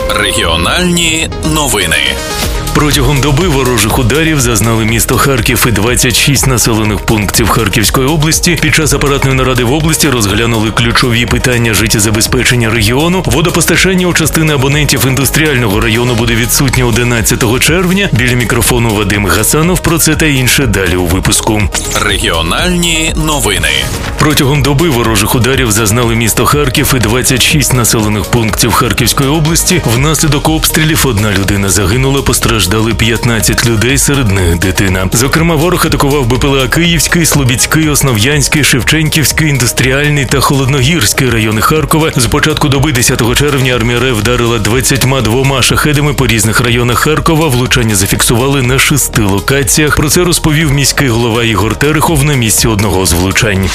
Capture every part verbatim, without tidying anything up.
Регіональні новини. Протягом доби ворожих ударів зазнали місто Харків і двадцять шість населених пунктів Харківської області. Під час апаратної наради в області розглянули ключові питання життєзабезпечення регіону. Водопостачання у частини абонентів індустріального району буде відсутнє одинадцятого червня. Біля мікрофону Вадим Гасанов. Про це та інше далі у випуску. Регіональні новини. Протягом доби ворожих ударів зазнали місто Харків і двадцять шість населених пунктів Харківської області. Внаслідок обстрілів одна людина загинула, постраждали п'ятнадцять людей, серед них дитина. Зокрема, ворог атакував БПЛА Київський, Слобідський, Основ'янський, Шевченківський, Індустріальний та Холодногірський райони Харкова. З початку доби десятого червня армія РФ вдарила двадцятьма двома шахедами по різних районах Харкова. Влучання зафіксували на шести локаціях. Про це розповів міський голова Ігор Терехов на місці одного з влучань.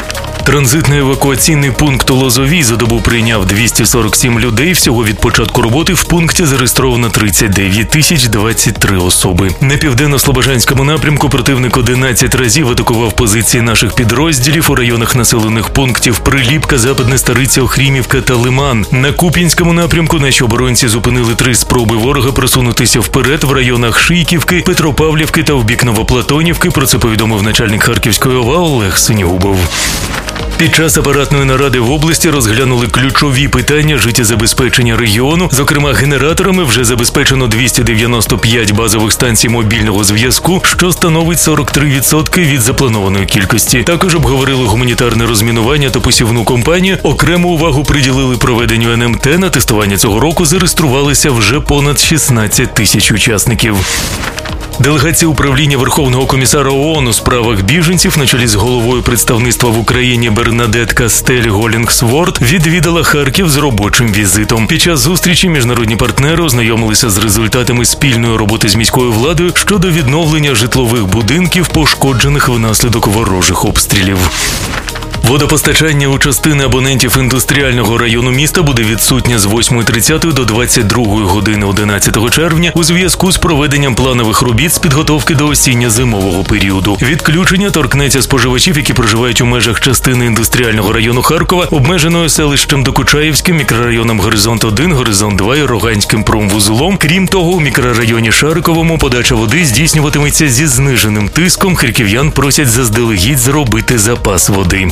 Транзитно-евакуаційний пункт у Лозовій за добу прийняв двісті сорок сім людей. Всього від початку роботи в пункті зареєстровано тридцять дев'ять тисяч двадцять три особи. На південно-слобожанському напрямку противник одинадцять разів атакував позиції наших підрозділів у районах населених пунктів Приліпка, Западне Стариця, Охрімівка та Лиман. На Куп'янському напрямку наші оборонці зупинили три спроби ворога просунутися вперед в районах Шийківки, Петропавлівки та в бік Новоплатонівки. Про це повідомив начальник Харківської ОВА Олег Синігубов. Під час апаратної наради в області розглянули ключові питання життєзабезпечення регіону. Зокрема, генераторами вже забезпечено двісті дев'яносто п'ять базових станцій мобільного зв'язку, що становить сорок три відсотки від запланованої кількості. Також обговорили гуманітарне розмінування та посівну кампанію. Окрему увагу приділили проведенню ен ем те. На тестування цього року зареєструвалися вже понад шістнадцять тисяч учасників. Делегація управління Верховного комісара ООН у справах біженців на чолі з головою представництва в Україні Бернадет Кастель Голінгсворт відвідала Харків з робочим візитом. Під час зустрічі міжнародні партнери ознайомилися з результатами спільної роботи з міською владою щодо відновлення житлових будинків, пошкоджених внаслідок ворожих обстрілів. Водопостачання у частини абонентів індустріального району міста буде відсутнє з восьмої тридцять до двадцять другої години одинадцятого червня у зв'язку з проведенням планових робіт з підготовки до осінньо-зимового періоду. Відключення торкнеться споживачів, які проживають у межах частини індустріального району Харкова, обмеженою селищем Докучаївським, мікрорайоном Горизонт один, Горизонт два і Роганським промвузлом. Крім того, у мікрорайоні Шариковому подача води здійснюватиметься зі зниженим тиском. Харків'ян просять заздалегідь зробити запас води.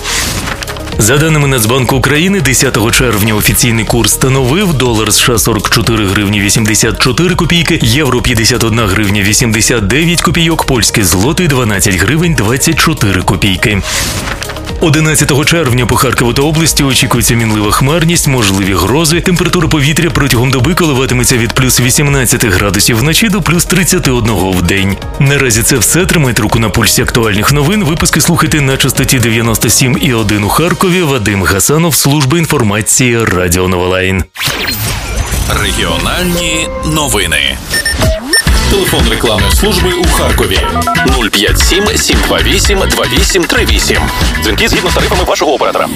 За даними Нацбанку України, десятого червня офіційний курс становив долар США сорок чотири гривні вісімдесят чотири копійки, євро п'ятдесят одна гривня вісімдесят дев'ять копійок, польський злотий дванадцять гривень двадцять чотири копійки. одинадцятого червня по Харкову та області очікується мінлива хмарність, можливі грози. Температура повітря протягом доби коливатиметься від плюс вісімнадцять градусів вночі до плюс тридцять один в день. Наразі це все. Тримайте руку на пульсі актуальних новин. Випуски слухайте на частоті дев'яносто сім і один у Харкові. Вадим Гасанов, служба інформації Радіо Новолайн. Регіональні новини. Телефон рекламної служби у Харкові нуль п'ять сім сім два вісім два вісім три вісім. Дзвінки згідно з тарифами вашого оператора.